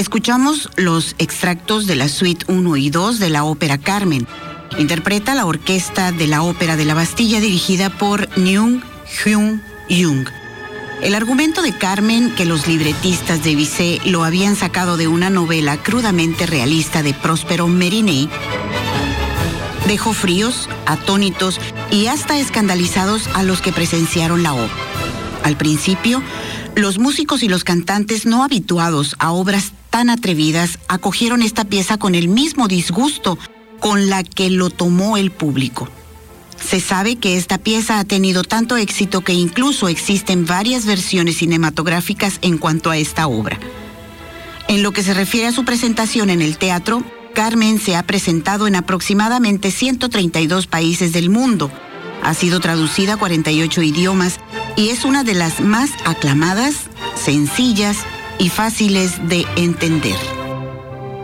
Escuchamos los extractos de la suite 1 y 2 de la ópera Carmen. Interpreta la orquesta de la Ópera de la Bastilla dirigida por Nyung Hyun Jung. El argumento de Carmen, que los libretistas de Bizet lo habían sacado de una novela crudamente realista de Próspero Mérimée, dejó fríos, atónitos y hasta escandalizados a los que presenciaron la obra. Al principio, los músicos y los cantantes no habituados a obras tan atrevidas acogieron esta pieza con el mismo disgusto con la que lo tomó el público. Se sabe que esta pieza ha tenido tanto éxito que incluso existen varias versiones cinematográficas en cuanto a esta obra. En lo que se refiere a su presentación en el teatro, Carmen se ha presentado en aproximadamente 132 países del mundo. Ha sido traducida a 48 idiomas y es una de las más aclamadas, sencillas y fáciles de entender.